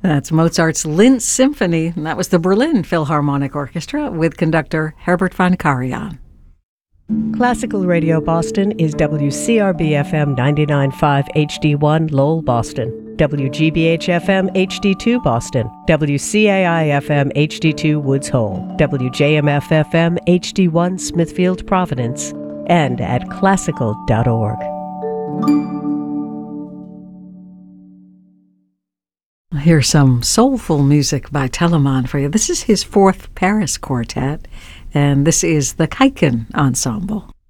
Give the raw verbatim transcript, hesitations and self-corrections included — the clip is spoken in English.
That's Mozart's Linz Symphony, and that was the Berlin Philharmonic Orchestra with conductor Herbert von Karajan. Classical Radio Boston is W C R B F M ninety-nine point five H D one Lowell, Boston, W G B H F M H D two Boston, W C A I F M H D two Woods Hole, W J M F F M H D one Smithfield, Providence, and at classical dot org. Here's some soulful music by Telemann for you. This is his fourth Paris quartet, and this is the Kaiken Ensemble.